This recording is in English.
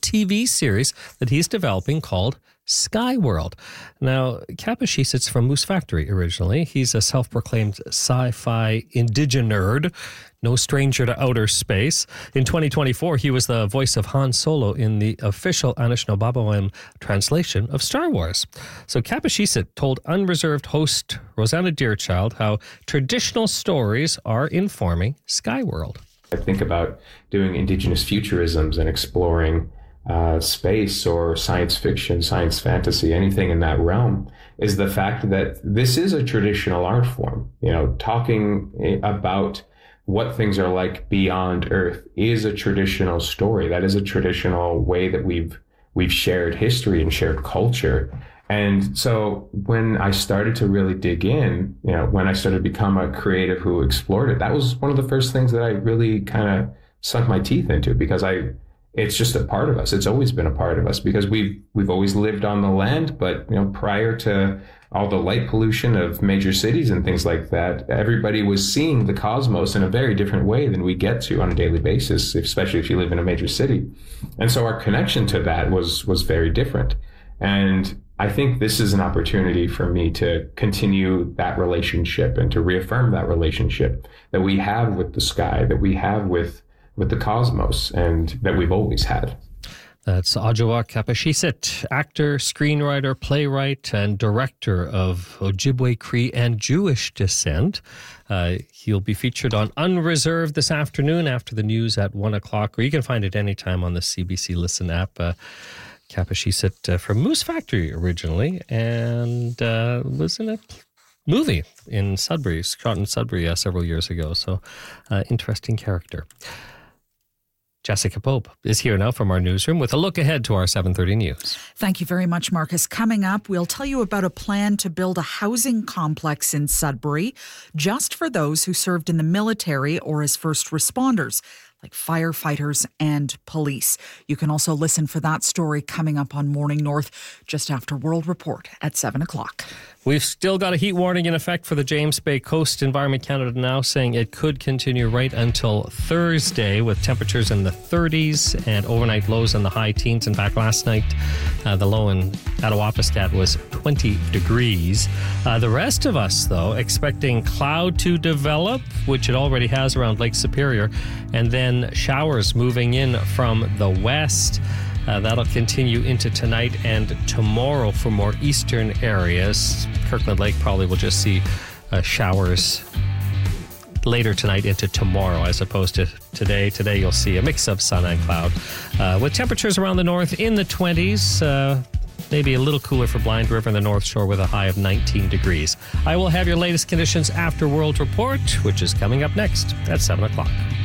TV series that he's developing called Sky World. Now, Kapashis from Moose Factory originally. He's a self-proclaimed sci-fi indigene-nerd, no stranger to outer space. In 2024, he was the voice of Han Solo in the official Anishinaabe translation of Star Wars. So Kapashis told Unreserved host Rosanna Deerchild how traditional stories are informing Sky World. I think about doing indigenous futurisms and exploring space or science fiction, science fantasy, anything in that realm, is the fact that this is a traditional art form. You know, talking about what things are like beyond Earth is a traditional story. That is a traditional way that we've shared history and shared culture. And so when I started to really dig in, you know, when I started to become a creative who explored it, that was one of the first things that I really kind of sunk my teeth into, because it's just a part of us. It's always been a part of us because we've always lived on the land. But, you know, prior to all the light pollution of major cities and things like that, everybody was seeing the cosmos in a very different way than we get to on a daily basis, especially if you live in a major city. And so our connection to that was very different. And I think this is an opportunity for me to continue that relationship and to reaffirm that relationship that we have with the sky, that we have with the cosmos, and that we've always had. That's Adjoa Kapashis, actor, screenwriter, playwright, and director of Ojibwe, Cree, and Jewish descent. He'll be featured on Unreserved this afternoon after the news at 1 o'clock, or you can find it anytime on the CBC Listen app. Kapashis from Moose Factory originally, and was in a movie in Sudbury, shot in Sudbury several years ago. So, interesting character. Jessica Pope is here now from our newsroom with a look ahead to our 7:30 news. Thank you very much, Marcus. Coming up, we'll tell you about a plan to build a housing complex in Sudbury just for those who served in the military or as first responders, like firefighters and police. You can also listen for that story coming up on Morning North just after World Report at 7 o'clock. We've still got a heat warning in effect for the James Bay Coast. Environment Canada now saying it could continue right until Thursday with temperatures in the 30s and overnight lows in the high teens. In fact, last night, the low in Attawapiskat was 20 degrees. The rest of us, though, expecting cloud to develop, which it already has around Lake Superior, and then showers moving in from the west. That'll continue into tonight and tomorrow for more eastern areas. Kirkland Lake probably will just see showers later tonight into tomorrow as opposed to today. Today you'll see a mix of sun and cloud. With temperatures around the north in the 20s, maybe a little cooler for Blind River and the North Shore with a high of 19 degrees. I will have your latest conditions after World Report, which is coming up next at 7 o'clock.